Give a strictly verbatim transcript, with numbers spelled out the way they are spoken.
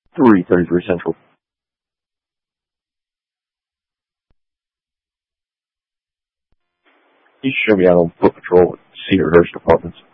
three thirty-three Central. You should show me out on foot patrol at Cedarhurst Apartments.